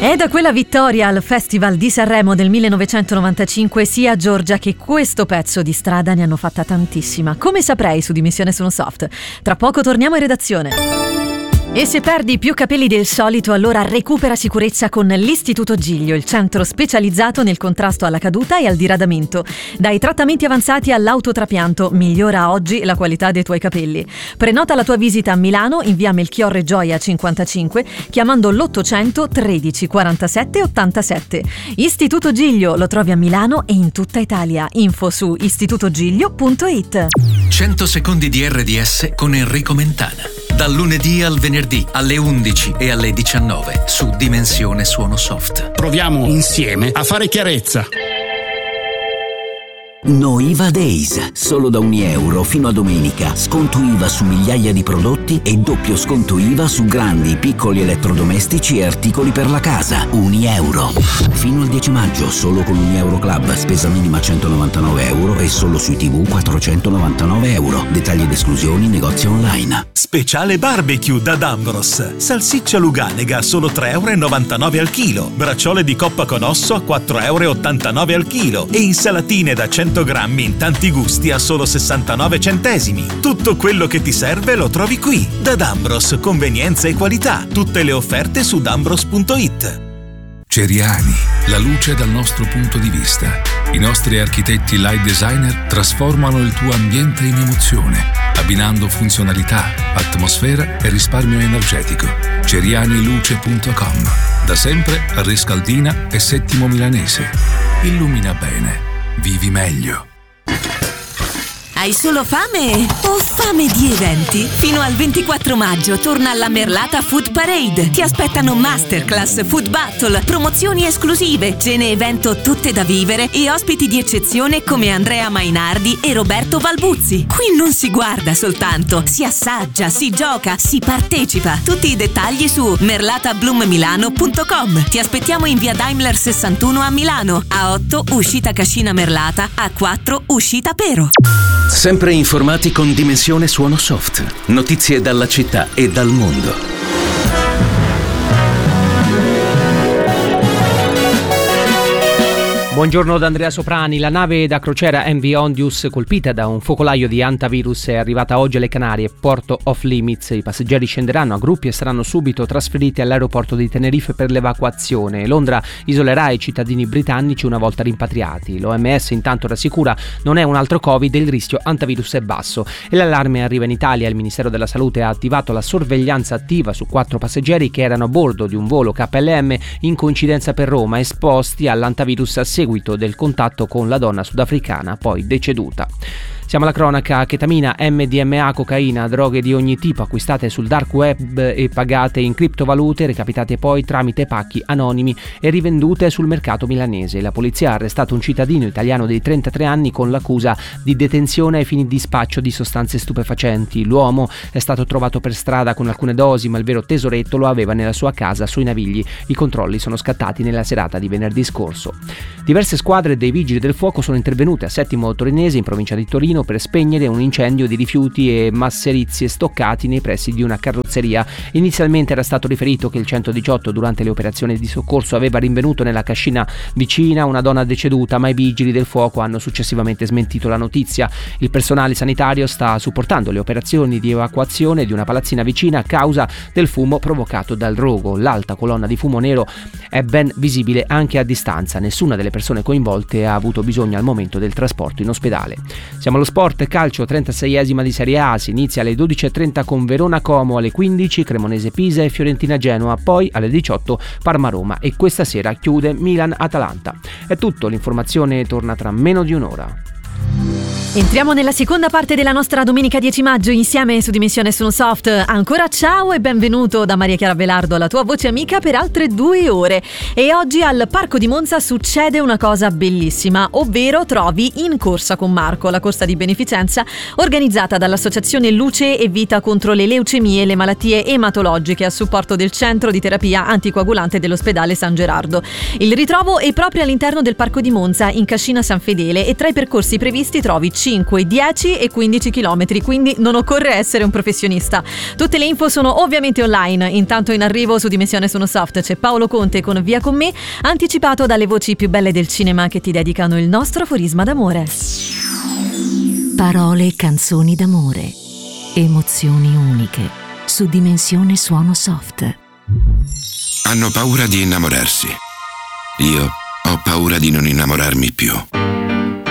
È da quella vittoria al Festival di Sanremo del 1995 sia Giorgia che questo pezzo di strada ne hanno fatta tantissima. Come saprei su Dimissione Sono Soft. Tra poco torniamo in redazione. E se perdi più capelli del solito, allora recupera sicurezza con l'Istituto Giglio, il centro specializzato nel contrasto alla caduta e al diradamento. Dai trattamenti avanzati all'autotrapianto, migliora oggi la qualità dei tuoi capelli. Prenota la tua visita a Milano in via Melchiorre Gioia 55 chiamando l'800 13 47 87. Istituto Giglio lo trovi a Milano e in tutta Italia. Info su istitutogiglio.it. 100 secondi di RDS con Enrico Mentana. Dal lunedì al venerdì alle 11 e alle 19 su Dimensione Suono Soft. Proviamo insieme a fare chiarezza. No IVA Days, solo da €1 fino a domenica. Sconto IVA su migliaia di prodotti e doppio sconto IVA su grandi, piccoli elettrodomestici e articoli per la casa. €1. Fino al 10 maggio, solo con €1 Club, spesa minima €199 e solo sui TV €499. Dettagli ed esclusioni, negozi online. Speciale barbecue da D'Ambros. Salsiccia luganega solo €3,99 al chilo. Bracciole di coppa con osso a €4,89 al chilo. E insalatine da 100 grammi in tanti gusti a solo 69 centesimi. Tutto quello che ti serve lo trovi qui. Da D'Ambros, convenienza e qualità. Tutte le offerte su d'ambros.it. Ceriani, la luce dal nostro punto di vista. I nostri architetti light designer trasformano il tuo ambiente in emozione, abbinando funzionalità, atmosfera e risparmio energetico. Cerianiluce.com. Da sempre a Rescaldina e Settimo Milanese. Illumina bene. Vivi meglio. Hai solo fame o fame di eventi? Fino al 24 maggio torna la Merlata Food Parade. Ti aspettano masterclass, food battle, promozioni esclusive, cene evento tutte da vivere e ospiti di eccezione come Andrea Mainardi e Roberto Valbuzzi. Qui non si guarda soltanto, si assaggia, si gioca, si partecipa. Tutti i dettagli su merlatablummilano.com. Ti aspettiamo in via Daimler 61 a Milano, A8 uscita Cascina Merlata, A4 uscita Pero. Sempre informati con Dimensione Suono Soft. Notizie dalla città e dal mondo. Buongiorno da Andrea Soprani. La nave da crociera MV Ondius, colpita da un focolaio di hantavirus, è arrivata oggi alle Canarie, porto off limits. I passeggeri scenderanno a gruppi e saranno subito trasferiti all'aeroporto di Tenerife per l'evacuazione. Londra isolerà i cittadini britannici una volta rimpatriati. L'OMS intanto rassicura: non è un altro Covid, il rischio hantavirus è basso. E l'allarme arriva in Italia. Il Ministero della Salute ha attivato la sorveglianza attiva su 4 passeggeri che erano a bordo di un volo KLM in coincidenza per Roma, esposti all'hantavirus a seguito del contatto con la donna sudafricana poi deceduta. Siamo alla cronaca. Chetamina, MDMA, cocaina, droghe di ogni tipo acquistate sul dark web e pagate in criptovalute, recapitate poi tramite pacchi anonimi e rivendute sul mercato milanese. La polizia ha arrestato un cittadino italiano di 33 anni con l'accusa di detenzione ai fini di spaccio di sostanze stupefacenti. L'uomo è stato trovato per strada con alcune dosi, ma il vero tesoretto lo aveva nella sua casa sui Navigli. I controlli sono scattati nella serata di venerdì scorso. Diverse squadre dei vigili del fuoco sono intervenute a Settimo Torinese, in provincia di Torino, per spegnere un incendio di rifiuti e masserizie stoccati nei pressi di una carrozzeria. Inizialmente era stato riferito che il 118 durante le operazioni di soccorso aveva rinvenuto nella cascina vicina una donna deceduta, ma i vigili del fuoco hanno successivamente smentito la notizia. Il personale sanitario sta supportando le operazioni di evacuazione di una palazzina vicina a causa del fumo provocato dal rogo. L'alta colonna di fumo nero è ben visibile anche a distanza. Nessuna delle persone coinvolte ha avuto bisogno al momento del trasporto in ospedale. Siamo allo sport, calcio, 36esima di Serie A, si inizia alle 12:30 con Verona Como, alle 15 Cremonese Pisa e Fiorentina Genoa, poi alle 18 Parma Roma e questa sera chiude Milan Atalanta. È tutto, l'informazione torna tra meno di un'ora. Entriamo nella seconda parte della nostra domenica 10 maggio insieme su Dimensione Sono Soft. Ancora ciao e benvenuto da Maria Chiara Velardo, la tua voce amica, per altre 2 ore. E oggi al Parco di Monza succede una cosa bellissima, ovvero trovi In Corsa con Marco, la corsa di beneficenza organizzata dall'Associazione Luce e Vita contro le leucemie e le malattie ematologiche a supporto del Centro di Terapia Anticoagulante dell'Ospedale San Gerardo. Il ritrovo è proprio all'interno del Parco di Monza, in Cascina San Fedele, e tra i percorsi previsti trovi 5, 10 e 15 km, quindi non occorre essere un professionista. Tutte le info sono ovviamente online. Intanto in arrivo su Dimensione Sono Soft c'è Paolo Conte con Via con me, anticipato dalle voci più belle del cinema che ti dedicano il nostro aforisma d'amore. Parole e canzoni d'amore, emozioni uniche su Dimensione Suono Soft. Hanno paura di innamorarsi. Io ho paura di non innamorarmi più.